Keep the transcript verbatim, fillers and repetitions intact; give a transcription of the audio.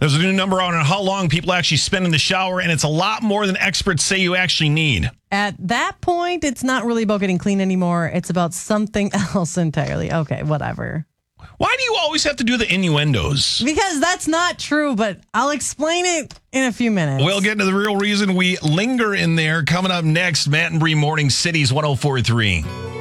There's a new number on how long people actually spend in the shower, and it's a lot more than experts say you actually need. At that point, it's not really about getting clean anymore. It's about something else entirely. Okay, whatever. Why do you always have to do the innuendos? Because that's not true, but I'll explain it in a few minutes. We'll get into the real reason we linger in there. Coming up next, Matt and Bree Morning Cities one oh four point three.